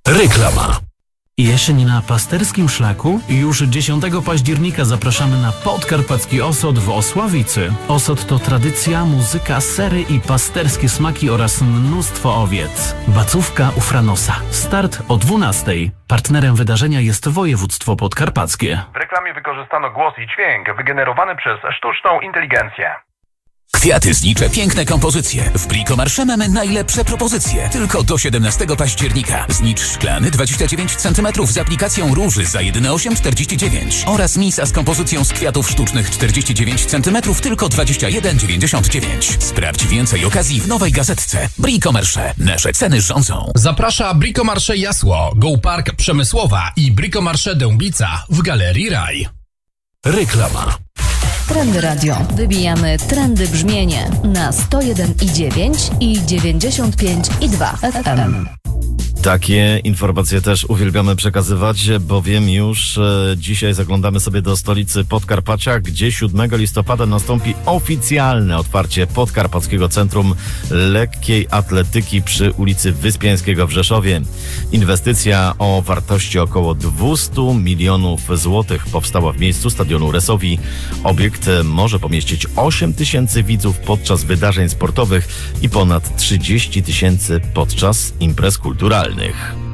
Reklama. Jesień na pasterskim szlaku? Już 10 października zapraszamy na Podkarpacki Osot w Osławicy. Osot to tradycja, muzyka, sery i pasterskie smaki oraz mnóstwo owiec. Bacówka u Franosa. Start o 12:00. Partnerem wydarzenia jest województwo podkarpackie. W reklamie wykorzystano głos i dźwięk wygenerowany przez sztuczną inteligencję. Kwiaty znicze, piękne kompozycje. W Brico-Marché mamy najlepsze propozycje. Tylko do 17 października. Znicz szklany 29 cm z aplikacją róży za jedyne 8,49 oraz misa z kompozycją z kwiatów sztucznych 49 cm tylko 21,99. Sprawdź więcej okazji w nowej gazetce. Brico-Marché. Nasze ceny rządzą. Zaprasza Brico-Marché Jasło, Go Park Przemysłowa i Brico-Marché Dębica w Galerii Raj. Reklama. Trendy Radio. Wybijamy trendy brzmienie na 101,9 i 95,2 FM. Takie informacje też uwielbiamy przekazywać, bowiem już dzisiaj zaglądamy sobie do stolicy Podkarpacia, gdzie 7 listopada nastąpi oficjalne otwarcie Podkarpackiego Centrum Lekkiej Atletyki przy ulicy Wyspiańskiego w Rzeszowie. Inwestycja o wartości około 200 milionów złotych powstała w miejscu stadionu Resowi. Obiekt może pomieścić 8 tysięcy widzów podczas wydarzeń sportowych i ponad 30 tysięcy podczas imprez kulturalnych.